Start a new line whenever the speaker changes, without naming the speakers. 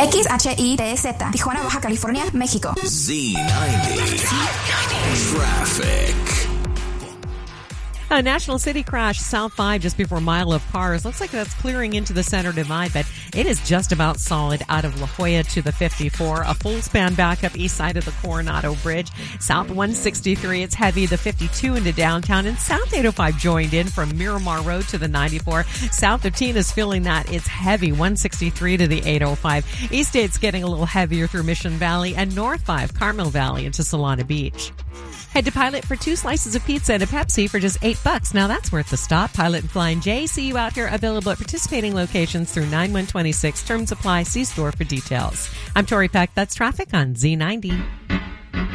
XHITZ, Tijuana, Baja California, México.
Z90 Traffic.
A National City crash, South 5, just before Mile of Cars. Looks like that's clearing into the center divide, but it is just about solid out of La Jolla to the 54. A full span backup east side of the Coronado Bridge. South 163, it's heavy. The 52 into downtown. And South 805 joined in from Miramar Road to the 94. South of Tina's feeling that. It's heavy. 163 to the 805. East 8's getting a little heavier through Mission Valley. And North 5, Carmel Valley into Solana Beach. Head to Pilot for 2 slices of pizza and a Pepsi for just $8. Now that's worth the stop. Pilot and Flying J, see you out here, available at participating locations through 9126. Terms apply. See store for details. I'm Tori Peck. That's traffic on Z90.